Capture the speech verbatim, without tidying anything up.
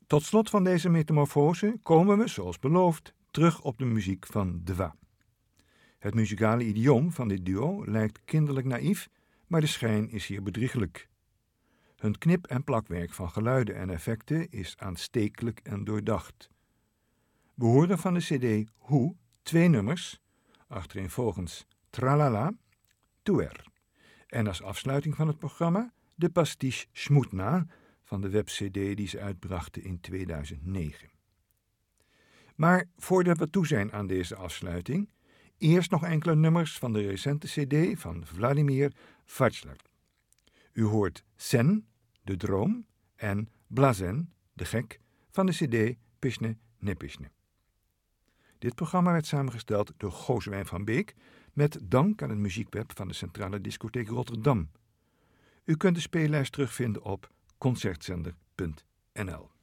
Tot slot van deze metamorfose komen we, zoals beloofd, terug op de muziek van Dwa. Het muzikale idioom van dit duo lijkt kinderlijk naïef, maar de schijn is hier bedriegelijk. Hun knip- en plakwerk van geluiden en effecten is aanstekelijk en doordacht. We hoorden van de cd Hoe twee nummers, achtereenvolgens Tralala, Tuer. En als afsluiting van het programma de pastiche Smutna van de webcd die ze uitbrachten in tweeduizend negen. Maar voordat we toe zijn aan deze afsluiting, eerst nog enkele nummers van de recente cd van Vladimir Vajslar. U hoort Sen, de droom, en Blazen, de gek, van de cd Pishne Nepishne. Dit programma werd samengesteld door Gozewijn van Beek met dank aan het muziekweb van de Centrale Discotheek Rotterdam. U kunt de speellijst terugvinden op concertzender punt n l.